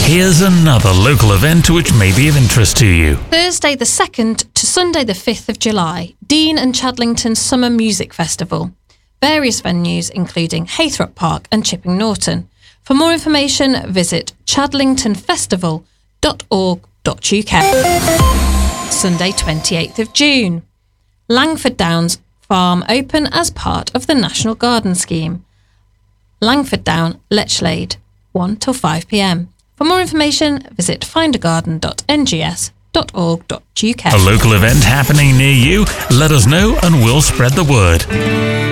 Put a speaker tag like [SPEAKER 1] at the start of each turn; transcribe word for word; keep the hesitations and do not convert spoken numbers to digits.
[SPEAKER 1] Here's another local event which may be of interest to you.
[SPEAKER 2] Thursday the second to Sunday the fifth of July, Dean and Chadlington Summer Music Festival. Various venues including Haythrop Park and Chipping Norton. For more information, visit chadlington festival dot org dot U K. Sunday twenty-eighth of June, Langford Downs Farm open as part of the National Garden Scheme. Langford Down, Lechlade, one till five p m. For more information, visit find a garden dot n g s dot org dot U K.
[SPEAKER 1] A local event happening near you? Let us know and we'll spread the word.